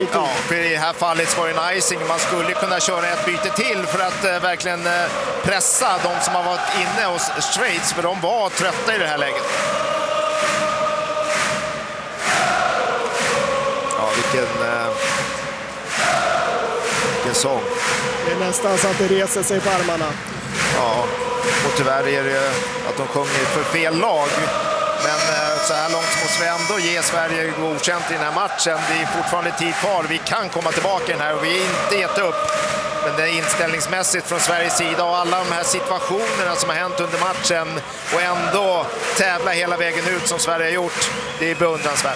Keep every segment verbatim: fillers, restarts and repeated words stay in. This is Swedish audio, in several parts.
Ja, för i det här fallet var det en icing. Man skulle kunna köra ett byte till för att eh, verkligen eh, pressa de som har varit inne hos Schweiz, för de var trötta i det här läget. Ja, vilken, eh, vilken sång. Det är nästan så att det reser sig på armarna. Ja, och tyvärr är det att de sjunger för fel lag. Men så här långt måste vi ändå ge Sverige godkänt i den här matchen. Det är fortfarande tid kvar. Vi kan komma tillbaka i den här och vi är inte gett upp. Men det är inställningsmässigt från Sveriges sida och alla de här situationerna som har hänt under matchen och ändå tävla hela vägen ut som Sverige har gjort. Det är beundransvärt.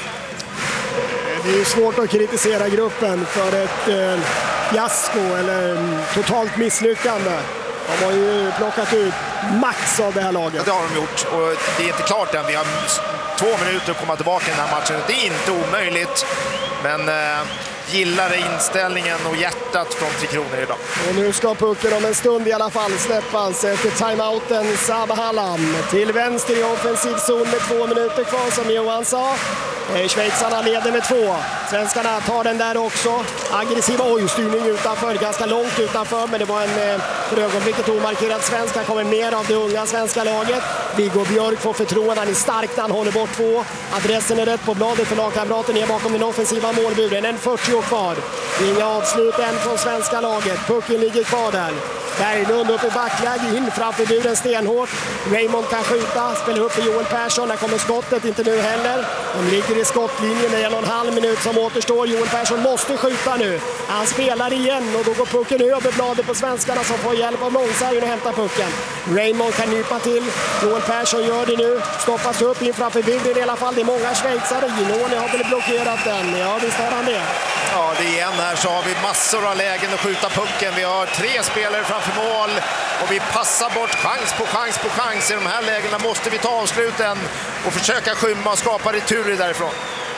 Det är ju svårt att kritisera gruppen för ett eh, fiasko eller totalt misslyckande. De har ju plockat ut max av det här laget. Ja, det har de gjort och det är inte klart än. Vi har två minuter att komma tillbaka i den här matchen. Det är inte omöjligt, men eh, gillar inställningen och hjärtat från Tre Kronor idag. Och nu ska pucken om en stund i alla fall släppas efter timeouten. Sabahallam till vänster i offensiv zon med två minuter kvar som Johan sa. Schweizarna leder med två. Svenskarna tar den där också. Aggressiva ojstyrning utanför, ganska långt utanför, men det var en för ögonblicket omarkerad svenska. Kommer mer av det unga svenska laget. Viggo Björk får förtroende, han är stark när han håller bort två. Adressen är rätt på bladet för lagkamraten är bakom den offensiva målburen. En fyrtio kvar. Inga avslut än från svenska laget. Pucken ligger kvar där. Berglund upp i backläge, in framför buren stenhårt. Raymond kan skjuta, spelar upp för Joel Persson. Där kommer skottet, inte nu heller. De ligger i skottlinjen, det är en och en halv minut som återstår. Joel Persson måste skjuta nu. Han spelar igen och då går pucken över bladet på svenskarna som får hjälp av Mångsargen och hämta pucken. Raymond kan nypa till. Joel Persson gör det nu. Stoppas upp in framför buren i alla fall. Det är många schweizare. Ginoni har väl blockerat den. Ja, visst har han det. Ja, det är igen här så har vi massor av lägen att skjuta pucken. Vi har tre spelare framför mål och vi passar bort chans på chans på chans. I de här lägena måste vi ta avsluten och försöka skymma och skapa returer därifrån.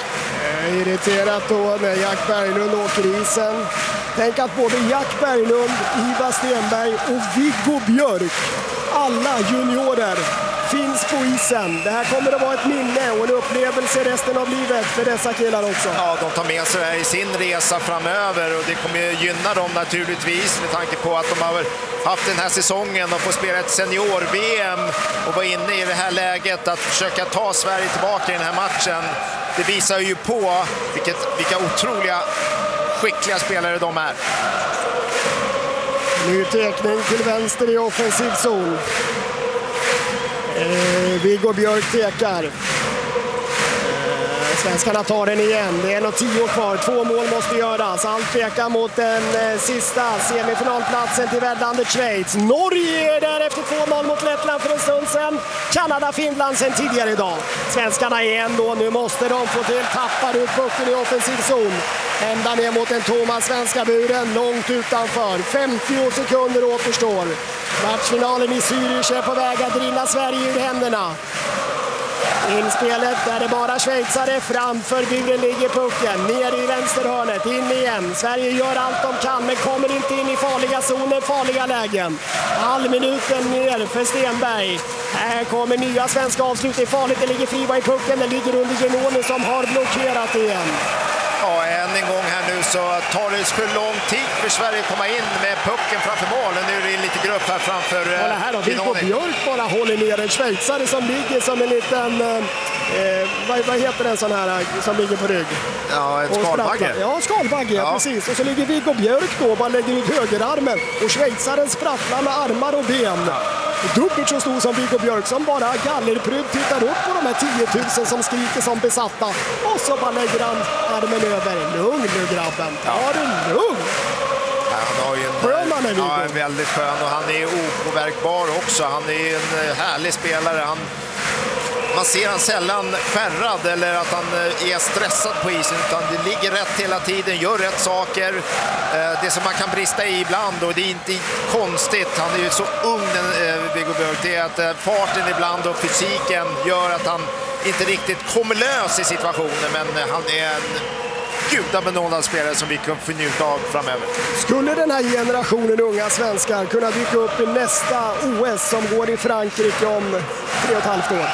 Eh, irriterat då när Jack Berglund åker isen. Tänk att både Jack Berglund, Ivar Stenberg och Viggo Björk, alla juniorer, finns på isen. Det här kommer att vara ett minne och en upplevelse resten av livet för dessa killar också. Ja, de tar med sig det här i sin resa framöver och det kommer gynna dem naturligtvis med tanke på att de har haft den här säsongen och får spela ett senior-V M och vara inne i det här läget att försöka ta Sverige tillbaka i den här matchen. Det visar ju på vilket, vilka otroliga skickliga spelare de är. Ny tekning till vänster i offensiv zon. Eh, Viggo Björk tekar. Eh, svenskarna tar den igen. Det är nog tio kvar. Två mål måste göras. Allt pekar mot den eh, sista semifinalplatsen till värdlandet Schweiz. Norge är där efter två mål mot Lettland för en stund sedan. Kanada, Finland sen tidigare idag. Svenskarna är ändå. Nu måste de få till. Tappar ut pucken i offensiv zon. Ända ner mot den tomma svenska buren. Långt utanför. femtio sekunder återstår. Matchfinalen i Zürich är på väg att rinna Sverige ur händerna. Inspelet där det bara schweizare. Framför buren ligger pucken. Ner i vänsterhörnet. In igen. Sverige gör allt de kan men kommer inte in i farliga zoner, farliga lägen. Halv minuten ner för Stenberg. Här kommer nya svenska avslut. Det är farligt. Det ligger Friva i pucken. Den ligger under Ginoni som har blockerat igen. Ja, än en gång här nu så tar det för lång tid för Sverige att komma in med pucken framför målen. Nu är det lite grupp här framför eh, Kolla här då, Viggo Björk bara håller ner en schweizare som ligger som en liten, eh, vad, vad heter den sån här som ligger på rygg? Ja, ett skalbagge. Ja, skalbagge, ja. Precis. Och så ligger Viggo Björk då, bara lägger ut högerarmen och schweizaren sprattlar med armar och ben. Ja. Dubbelt så stor som Viggo Björk som bara gallerprydd tittar upp på de här tio tusen som skriker som besatta. Och så bara lägger han armen över. Lugn nu grabben, ta ja. det lugn. Ja, han har ju en, skön man är, ja, en väldigt skön och han är opåverkbar också. Han är en härlig spelare. Han, man ser han sällan skärrad eller att han är stressad på isen utan det ligger rätt hela tiden, gör rätt saker. Det som man kan brista i ibland och det är inte konstigt. Han är ju så ung den Viggo Björk. Det är att farten ibland och fysiken gör att han inte riktigt kommer lös i situationen men han är en gudabenådad spelare som vi kan få njuta av framöver. Skulle den här generationen unga svenskar kunna dyka upp i nästa O S som går i Frankrike om tre och ett halvt år?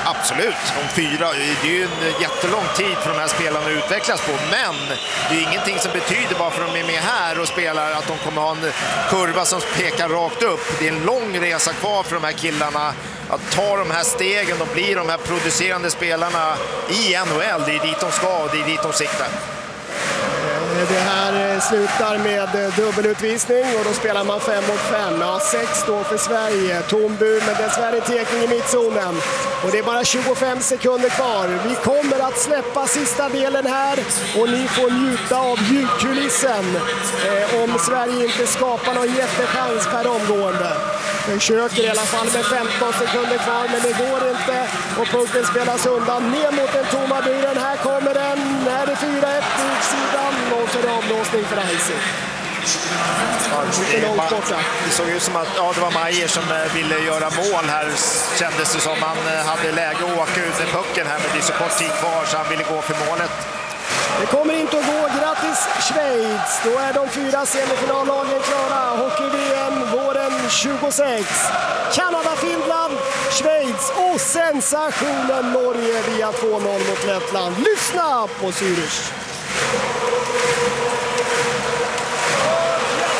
Absolut, de fyra, det är ju en jättelång tid för de här spelarna att utvecklas på, men det är ingenting som betyder bara för att de är med här och spelar att de kommer ha en kurva som pekar rakt upp. Det är en lång resa kvar för de här killarna att ta de här stegen och bli de här producerande spelarna i N H L. Det är dit de ska och det är dit de siktar. Det här slutar med dubbelutvisning och då spelar man fem mot fem. Ja, sex då för Sverige. Tombu med dessvärre tekning i mittzonen. Och det är bara tjugofem sekunder kvar. Vi kommer att släppa sista delen här och ni får njuta av ljudkulissen. Eh, om Sverige inte skapar någon jättechans per omgående. Försöker i alla fall med femton sekunder kvar, men det går inte. Och pucken spelas undan ner mot den tomma buren. Här kommer den. Här är fyra ett på utsidan och så är det avblåsning för Icing. Ja, det, långt borta. Det såg ut som att ja, det var Meier som ville göra mål här, kändes det som. Han hade läge att åka ut med pucken här, men det är så kort tid kvar så han ville gå för målet. Det kommer inte att gå. Grattis Schweiz! Då är de fyra semifinallagen klara. Hockey-V M våren tjugosex. Kanada, Finland, Schweiz och sensationen Norge via två noll mot Lettland. Lyssna på Zürich!